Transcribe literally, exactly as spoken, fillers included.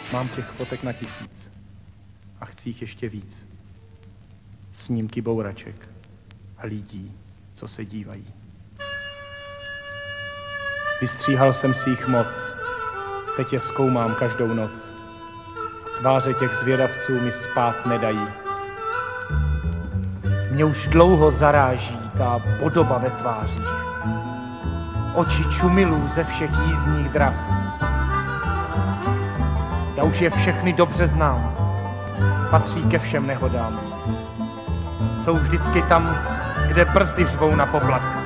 Mám těch fotek na tisíc a chci jich ještě víc. Snímky bouraček a lidí, co se dívají. Vystříhal jsem si jich moc, teď je zkoumám každou noc. Tváře těch zvědavců mi spát nedají. Mě už dlouho zaráží ta podoba ve tvářích. Oči čumilů ze všech jízdních drah. Já už je všechny dobře znám, patří ke všem nehodám. Jsou vždycky tam, kde brzdy řvou na poplach.